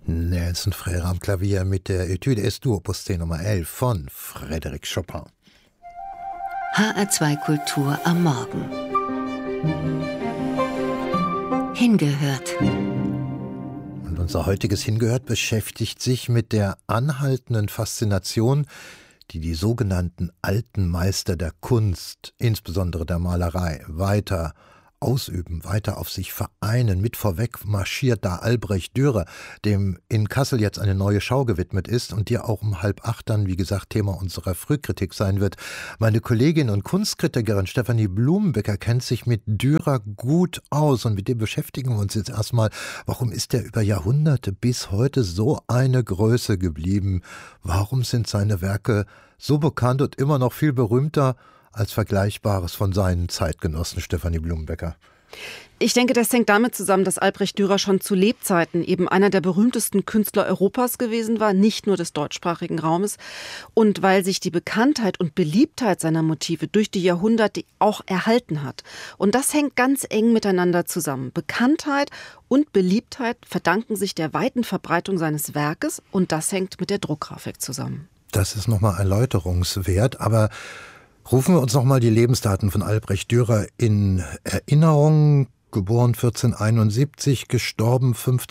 Nelson Frère am Klavier mit der Etude S-Dur Opus 10 Nummer 11 von Frédéric Chopin. HR2 Kultur am Morgen. Hingehört. Und unser heutiges Hingehört beschäftigt sich mit der anhaltenden Faszination, die die sogenannten alten Meister der Kunst, insbesondere der Malerei, weiter ausüben, weiter auf sich vereinen. Mit vorweg marschiert da Albrecht Dürer, dem in Kassel jetzt eine neue Schau gewidmet ist und die auch um 7:30 dann, wie gesagt, Thema unserer Frühkritik sein wird. Meine Kollegin und Kunstkritikerin Stefanie Blumenbecker kennt sich mit Dürer gut aus und mit dem beschäftigen wir uns jetzt erstmal. Warum ist er über Jahrhunderte bis heute so eine Größe geblieben? Warum sind seine Werke so bekannt und immer noch viel berühmter als Vergleichbares von seinen Zeitgenossen, Stefanie Blumenbecker? Ich denke, das hängt damit zusammen, dass Albrecht Dürer schon zu Lebzeiten eben einer der berühmtesten Künstler Europas gewesen war, nicht nur des deutschsprachigen Raumes. Und weil sich die Bekanntheit und Beliebtheit seiner Motive durch die Jahrhunderte auch erhalten hat. Und das hängt ganz eng miteinander zusammen. Bekanntheit und Beliebtheit verdanken sich der weiten Verbreitung seines Werkes und das hängt mit der Druckgrafik zusammen. Das ist nochmal erläuterungswert, aber rufen wir uns nochmal die Lebensdaten von Albrecht Dürer in Erinnerung. Geboren 1471, gestorben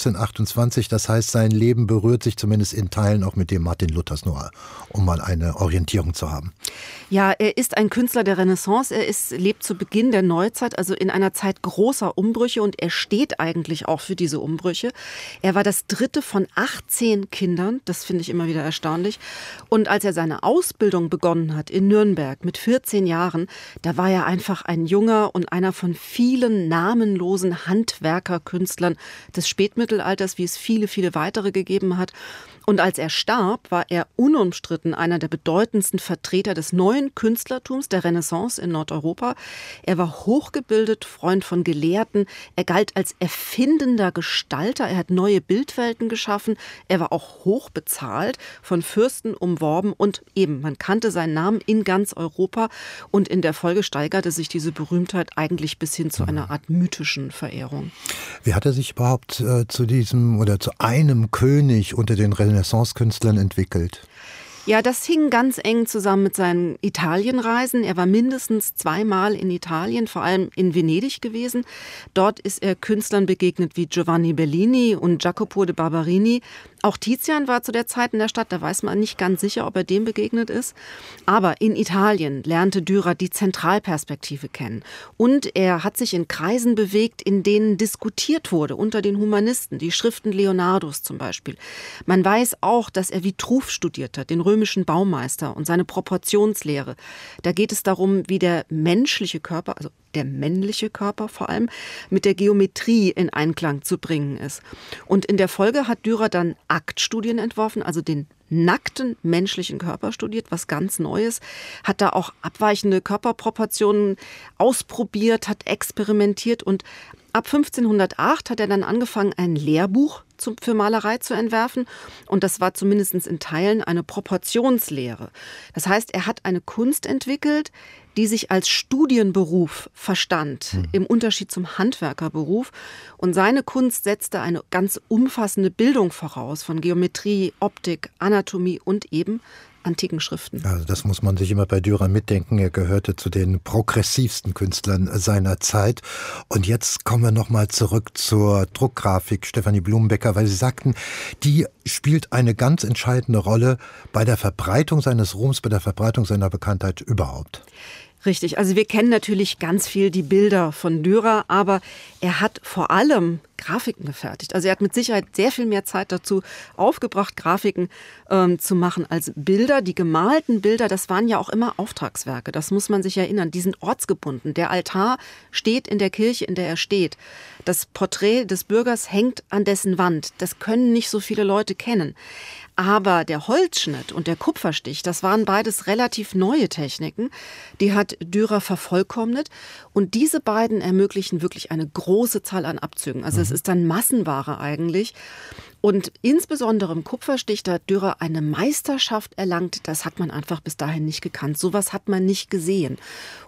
1528. Das heißt, sein Leben berührt sich zumindest in Teilen auch mit dem Martin Luthers, nur um mal eine Orientierung zu haben. Ja, er ist ein Künstler der Renaissance. Er lebt zu Beginn der Neuzeit, also in einer Zeit großer Umbrüche und er steht eigentlich auch für diese Umbrüche. Er war das dritte von 18 Kindern, das finde ich immer wieder erstaunlich. Und als er seine Ausbildung begonnen hat in Nürnberg mit 14 Jahren, da war er einfach ein Junger und einer von vielen namenlosen Handwerkerkünstlern des Spätmittelalters, wie es viele, viele weitere gegeben hat. Und als er starb, war er unumstritten einer der bedeutendsten Vertreter des neuen Künstlertums der Renaissance in Nordeuropa. Er war hochgebildet, Freund von Gelehrten. Er galt als erfindender Gestalter. Er hat neue Bildwelten geschaffen. Er war auch hoch bezahlt, von Fürsten umworben. Und eben, man kannte seinen Namen in ganz Europa. Und in der Folge steigerte sich diese Berühmtheit eigentlich bis hin zu einer Art mythischen Verehrung. Wie hat er sich überhaupt zu diesem oder zu einem König unter den Renaissance-Künstlern entwickelt? Ja, das hing ganz eng zusammen mit seinen Italienreisen. Er war mindestens 2-mal in Italien, vor allem in Venedig gewesen. Dort ist er Künstlern begegnet wie Giovanni Bellini und Jacopo de Barberini. Auch Tizian war zu der Zeit in der Stadt, da weiß man nicht ganz sicher, ob er dem begegnet ist. Aber in Italien lernte Dürer die Zentralperspektive kennen. Und er hat sich in Kreisen bewegt, in denen diskutiert wurde, unter den Humanisten, die Schriften Leonardos zum Beispiel. Man weiß auch, dass er Vitruv studiert hat, den römischen Baumeister und seine Proportionslehre. Da geht es darum, wie der menschliche Körper, also der männliche Körper vor allem, mit der Geometrie in Einklang zu bringen ist. Und in der Folge hat Dürer dann Aktstudien entworfen, also den nackten menschlichen Körper studiert, was ganz Neues, hat da auch abweichende Körperproportionen ausprobiert, hat experimentiert und ab 1508 hat er dann angefangen, ein Lehrbuch für Malerei zu entwerfen und das war zumindest in Teilen eine Proportionslehre. Das heißt, er hat eine Kunst entwickelt, die sich als Studienberuf verstand, im Unterschied zum Handwerkerberuf. Und seine Kunst setzte eine ganz umfassende Bildung voraus von Geometrie, Optik, Anatomie und eben antiken Schriften. Also das muss man sich immer bei Dürer mitdenken. Er gehörte zu den progressivsten Künstlern seiner Zeit. Und jetzt kommen wir nochmal zurück zur Druckgrafik, Stefanie Blumenbecker, weil Sie sagten, die spielt eine ganz entscheidende Rolle bei der Verbreitung seines Ruhms, bei der Verbreitung seiner Bekanntheit überhaupt. Richtig, also wir kennen natürlich ganz viel die Bilder von Dürer, aber er hat vor allem Grafiken gefertigt. Also er hat mit Sicherheit sehr viel mehr Zeit dazu aufgebracht, Grafiken zu machen als Bilder. Die gemalten Bilder, das waren ja auch immer Auftragswerke, das muss man sich erinnern. Die sind ortsgebunden. Der Altar steht in der Kirche, in der er steht. Das Porträt des Bürgers hängt an dessen Wand. Das können nicht so viele Leute kennen. Aber der Holzschnitt und der Kupferstich, das waren beides relativ neue Techniken. Die hat Dürer vervollkommnet. Und diese beiden ermöglichen wirklich eine große Zahl an Abzügen. Also es ist dann Massenware eigentlich. Und insbesondere im Kupferstich, da hat Dürer eine Meisterschaft erlangt, das hat man einfach bis dahin nicht gekannt. Sowas hat man nicht gesehen.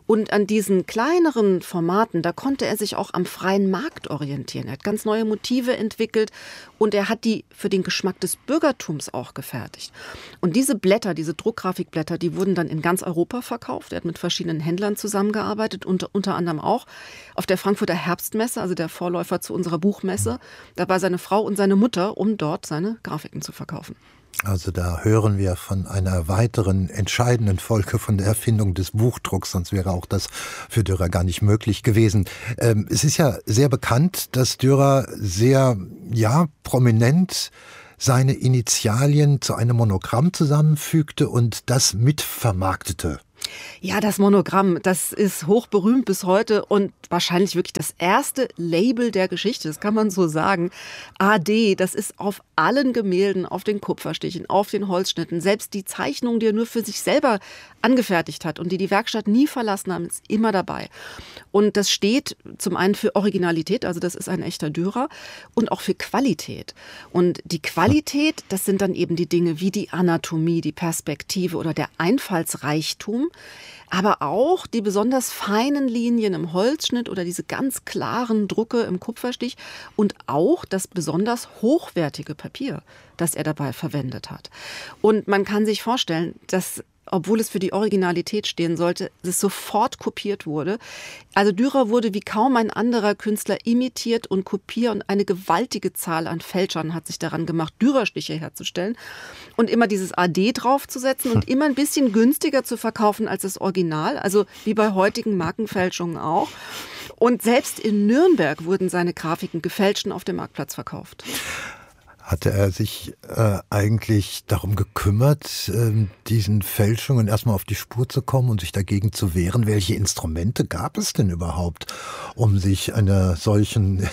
Und an diesen kleineren Formaten, da konnte er sich auch am freien Markt orientieren. Er hat ganz neue Motive entwickelt und er hat die für den Geschmack des Bürgertums auch gefertigt. Und diese Blätter, diese Druckgrafikblätter, die wurden dann in ganz Europa verkauft. Er hat mit verschiedenen Händlern zusammengearbeitet, unter anderem auch auf der Frankfurter Herbstmesse, also der Vorläufer zu unserer Buchmesse. Da war seine Frau und seine Mutter, um dort seine Grafiken zu verkaufen. Also da hören wir von einer weiteren entscheidenden Folge von der Erfindung des Buchdrucks, sonst wäre auch das für Dürer gar nicht möglich gewesen. Es ist ja sehr bekannt, dass Dürer sehr, prominent seine Initialien zu einem Monogramm zusammenfügte und das mitvermarktete. Ja, das Monogramm, das ist hochberühmt bis heute und wahrscheinlich wirklich das erste Label der Geschichte, das kann man so sagen. AD, das ist auf allen Gemälden, auf den Kupferstichen, auf den Holzschnitten, selbst die Zeichnungen, die er nur für sich selber angefertigt hat und die Werkstatt nie verlassen haben, ist immer dabei. Und das steht zum einen für Originalität, also das ist ein echter Dürer, und auch für Qualität. Und die Qualität, das sind dann eben die Dinge wie die Anatomie, die Perspektive oder der Einfallsreichtum, aber auch die besonders feinen Linien im Holzschnitt oder diese ganz klaren Drucke im Kupferstich und auch das besonders hochwertige Papier, das er dabei verwendet hat. Und man kann sich vorstellen, dass, obwohl es für die Originalität stehen sollte, es sofort kopiert wurde. Also Dürer wurde wie kaum ein anderer Künstler imitiert und kopiert und eine gewaltige Zahl an Fälschern hat sich daran gemacht, Dürerstiche herzustellen und immer dieses AD draufzusetzen und immer ein bisschen günstiger zu verkaufen als das Original, also wie bei heutigen Markenfälschungen auch. Und selbst in Nürnberg wurden seine Grafiken gefälscht und auf dem Marktplatz verkauft. Hatte er sich eigentlich darum gekümmert, diesen Fälschungen erstmal auf die Spur zu kommen und sich dagegen zu wehren? Welche Instrumente gab es denn überhaupt, um sich einem solchen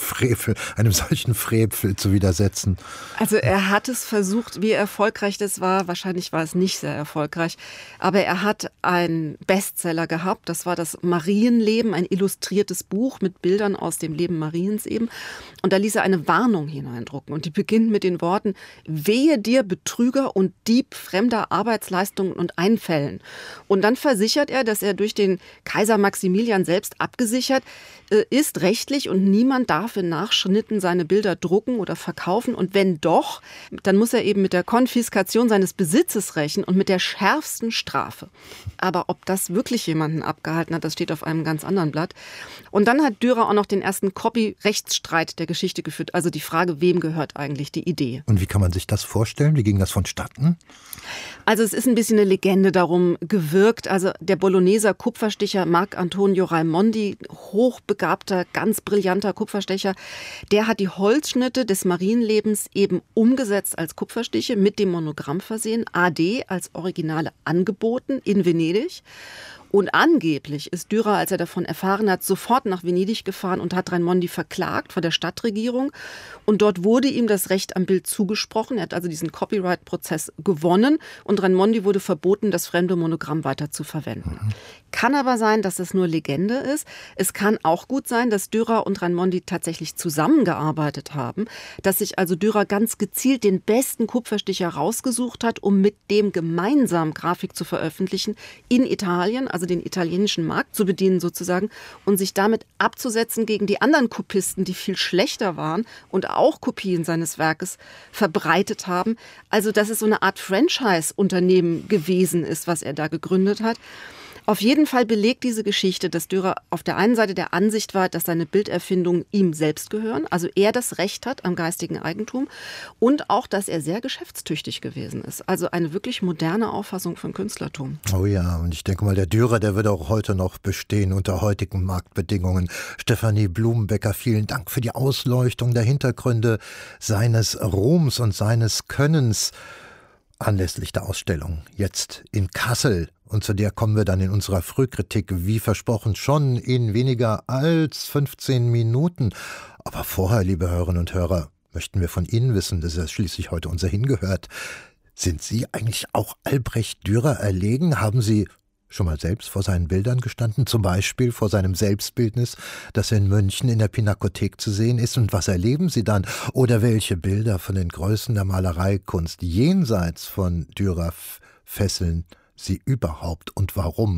Frevel zu widersetzen? Also er hat es versucht, wie erfolgreich das war. Wahrscheinlich war es nicht sehr erfolgreich. Aber er hat einen Bestseller gehabt. Das war das Marienleben, ein illustriertes Buch mit Bildern aus dem Leben Mariens eben. Und da ließ er eine Warnung hineindrucken. Und die beginnt mit den Worten: Wehe dir, Betrüger und Dieb fremder Arbeitsleistungen und Einfällen. Und dann versichert er, dass er durch den Kaiser Maximilian selbst abgesichert ist rechtlich und niemand darf in Nachschnitten seine Bilder drucken oder verkaufen. Und wenn doch, dann muss er eben mit der Konfiskation seines Besitzes rechnen und mit der schärfsten Strafe. Aber ob das wirklich jemanden abgehalten hat, das steht auf einem ganz anderen Blatt. Und dann hat Dürer auch noch den ersten Copy-Rechtsstreit der Geschichte geführt. Also die Frage, wem gehört eigentlich die Idee? Und wie kann man sich das vorstellen? Wie ging das vonstatten? Also es ist ein bisschen eine Legende darum gewirkt. Also der Bologneser Kupferstecher Marc Antonio Raimondi, hochbegabter, ganz brillanter Kupferstecher, der hat die Holzschnitte des Marienlebens eben umgesetzt als Kupferstiche, mit dem Monogramm versehen, AD als Originale angeboten in Venedig. Und angeblich ist Dürer, als er davon erfahren hat, sofort nach Venedig gefahren und hat Raimondi verklagt vor der Stadtregierung. Und dort wurde ihm das Recht am Bild zugesprochen. Er hat also diesen Copyright-Prozess gewonnen und Raimondi wurde verboten, das fremde Monogramm weiter zu verwenden. Kann aber sein, dass das nur Legende ist. Es kann auch gut sein, dass Dürer und Raimondi tatsächlich zusammengearbeitet haben, dass sich also Dürer ganz gezielt den besten Kupferstich herausgesucht hat, um mit dem gemeinsam Grafik zu veröffentlichen in Italien, also den italienischen Markt zu bedienen sozusagen und sich damit abzusetzen gegen die anderen Kopisten, die viel schlechter waren und auch Kopien seines Werkes verbreitet haben. Also dass es so eine Art Franchise-Unternehmen gewesen ist, was er da gegründet hat. Auf jeden Fall belegt diese Geschichte, dass Dürer auf der einen Seite der Ansicht war, dass seine Bilderfindungen ihm selbst gehören, also er das Recht hat am geistigen Eigentum und auch, dass er sehr geschäftstüchtig gewesen ist. Also eine wirklich moderne Auffassung von Künstlertum. Oh ja, und ich denke mal, der Dürer, der wird auch heute noch bestehen unter heutigen Marktbedingungen. Stefanie Blumenbecker, vielen Dank für die Ausleuchtung der Hintergründe seines Ruhms und seines Könnens anlässlich der Ausstellung jetzt in Kassel. Und zu der kommen wir dann in unserer Frühkritik, wie versprochen, schon in weniger als 15 Minuten. Aber vorher, liebe Hörerinnen und Hörer, möchten wir von Ihnen wissen, das ist ja schließlich heute unser Hingehört. Sind Sie eigentlich auch Albrecht Dürer erlegen? Haben Sie schon mal selbst vor seinen Bildern gestanden? Zum Beispiel vor seinem Selbstbildnis, das in München in der Pinakothek zu sehen ist? Und was erleben Sie dann? Oder welche Bilder von den Größen der Malereikunst jenseits von Dürer fesseln Sie überhaupt und warum?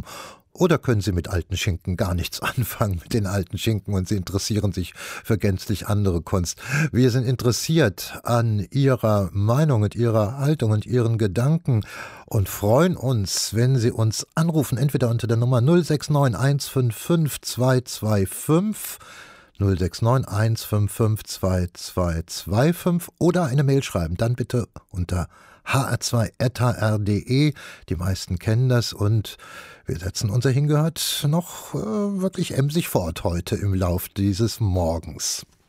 Oder können Sie mit alten Schinken gar nichts anfangen, mit den alten Schinken, und Sie interessieren sich für gänzlich andere Kunst? Wir sind interessiert an Ihrer Meinung und Ihrer Haltung und Ihren Gedanken und freuen uns, wenn Sie uns anrufen, entweder unter der Nummer 069 155 225 069 155 2225 oder eine Mail schreiben, dann bitte unter hr2.hr.de. Die meisten kennen das und wir setzen unser Hingehört noch wirklich emsig fort heute im Lauf dieses Morgens.